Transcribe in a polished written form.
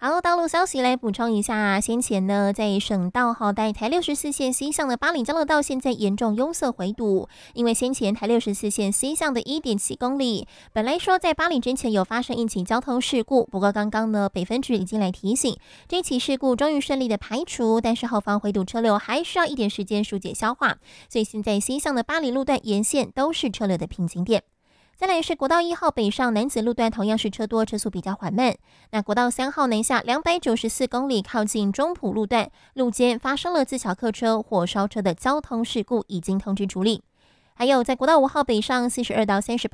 好，道路消息来补充一下，先前呢，在省道在台64线西向的巴黎交流道现在严重拥塞回堵，因为先前台64线西向的1.7公里，本来说在巴黎之前有发生一起交通事故，不过刚刚呢，北分局已经来提醒，这起事故终于顺利的排除，但是后方回堵车流还需要一点时间疏解消化，所以现在西向的巴黎路段沿线都是车流的瓶颈点。再来是国道1号北上楠梓路段，同样是车多，车速比较缓慢。那国道3号南下294公里，靠近中埔路段，路肩发生了自小客车、火烧车的交通事故，已经通知处理。还有在国道5号北上42到38